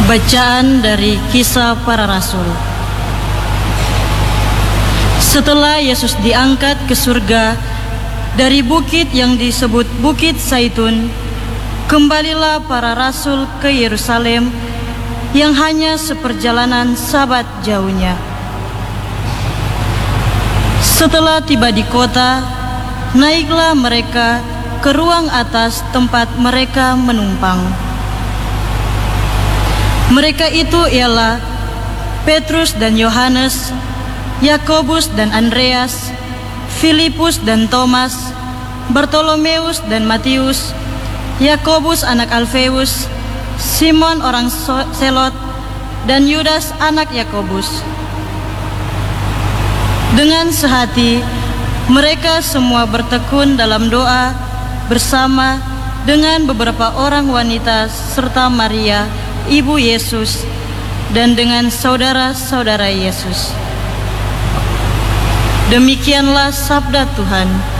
Bacaan dari Kisah Para Rasul. Setelah Yesus diangkat ke surga dari bukit yang disebut Bukit Zaitun, kembalilah para rasul ke Yerusalem yang hanya seperjalanan Sabat jauhnya. Setelah tiba di kota, naiklah mereka ke ruang atas tempat mereka menumpang. Mereka itu ialah Petrus dan Yohanes, Yakobus dan Andreas, Filipus dan Thomas, Bartolomeus dan Matius, Yakobus anak Alfeus, Simon orang Selot, dan Yudas anak Yakobus. Dengan sehati, mereka semua bertekun dalam doa bersama dengan beberapa orang wanita serta Maria, ibu Yesus, dan dengan saudara-saudara Yesus. Demikianlah sabda Tuhan.